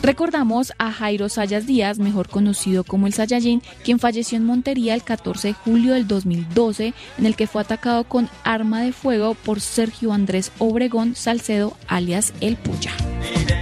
Recordamos a Jairo Zayas Díaz, mejor conocido como el Saiyajin, quien falleció en Montería el 14 de julio del 2012, en el que fue atacado con arma de fuego por Sergio Andrés Obregón Salcedo, alias El Puya.